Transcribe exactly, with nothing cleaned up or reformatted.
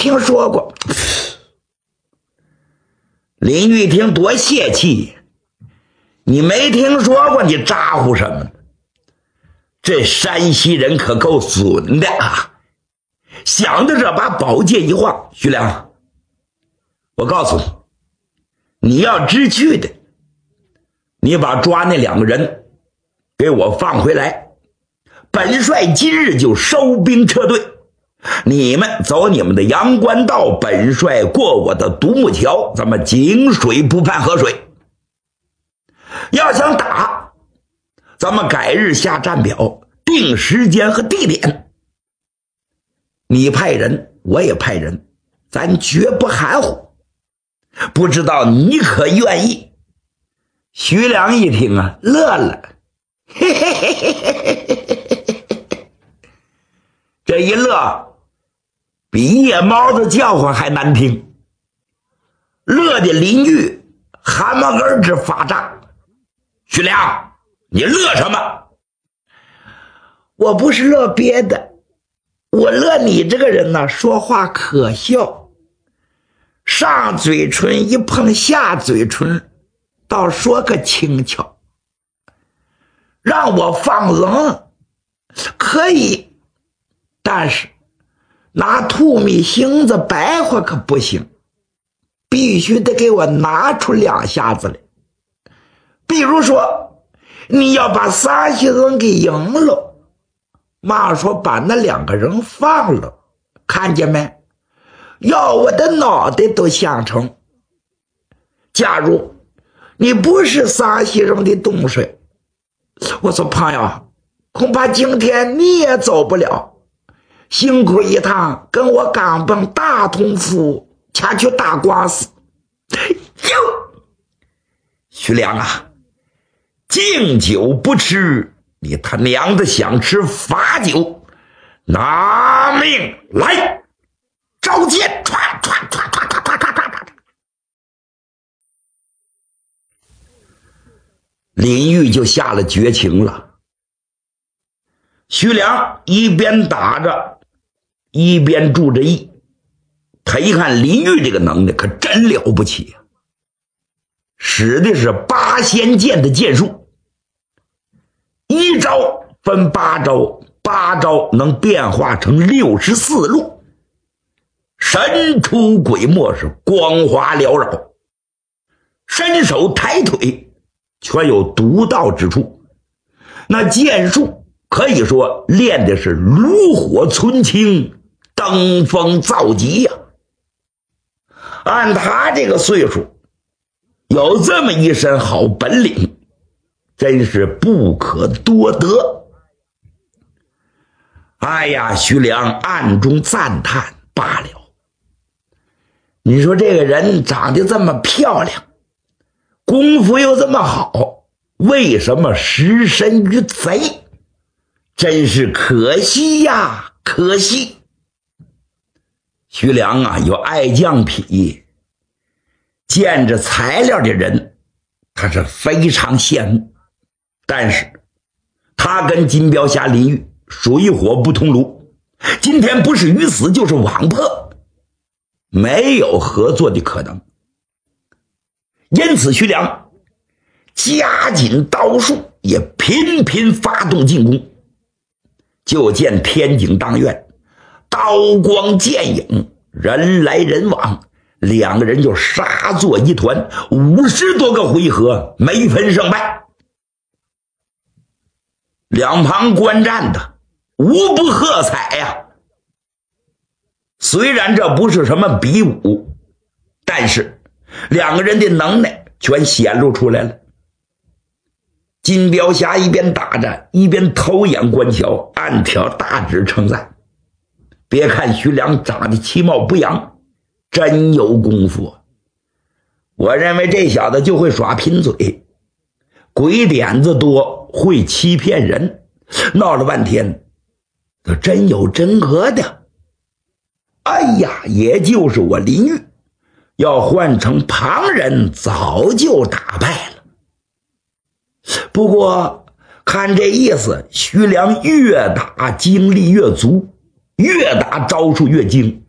听说过。林玉听多泄气，你没听说过，你咋呼什么呢？这山西人可够损的啊！想着这把宝剑一晃，徐良，我告诉你，你要知趣的，你把抓那两个人给我放回来，本帅今日就收兵撤退，你们走你们的阳关道，本帅过我的独木桥，咱们井水不犯河水。要想打，咱们改日下战表，定时间和地点，你派人我也派人，咱绝不含糊，不知道你可愿意？徐良一听啊，乐了，嘿嘿嘿嘿嘿嘿，这一乐比夜猫子叫唤还难听，乐的林玉汗毛根直发炸。徐良，你乐什么？我不是乐别的，我乐你这个人呢，说话可笑，上嘴唇一碰下嘴唇，倒说个轻巧。让我放冷可以，但是拿兔米星子白话可不行，必须得给我拿出两下子来。比如说你要把山西人给赢了，妈说把那两个人放了，看见没？要我的脑袋都想成。假如你不是山西人的东水，我说朋友，恐怕今天你也走不了，辛苦一趟跟我刚奔大同府前去打官司。哟，徐良啊，敬酒不吃，你他娘的想吃罚酒，拿命来！召见，唰唰唰唰唰唰唰唰。林玉就下了绝情了。徐良一边打着，一边注着意。他一看林玉这个能耐可真了不起呀、啊，使的是八仙剑的剑术，一招分八招，八招能变化成六十四路，神出鬼没，是光华缭绕，伸手抬腿全有独到之处。那剑术可以说练的是炉火纯青，登峰造极呀、啊。按他这个岁数，有这么一身好本领，真是不可多得。哎呀，徐良暗中赞叹罢了。你说这个人长得这么漂亮，功夫又这么好，为什么失身于贼？真是可惜呀，可惜。徐良啊，有爱将癖，见着材料的人他是非常羡慕，但是他跟金标侠林玉水火不同炉，今天不是鱼死就是网破，没有合作的可能。因此徐良加紧刀术，也频频发动进攻。就见天井当院，刀光剑影，人来人往，两个人就杀作一团，五十多个回合没分胜败。两旁观战的无不喝彩呀、啊。虽然这不是什么比武，但是两个人的能耐全显露出来了。金标侠一边打着，一边偷眼观瞧，暗挑大指称赞。别看徐良长得其貌不扬，真有功夫。我认为这小子就会耍贫嘴，鬼点子多，会欺骗人，闹了半天这真有真格的。哎呀，也就是我林玉，要换成旁人早就打败了。不过看这意思，徐良越打精力越足，越打招数越精。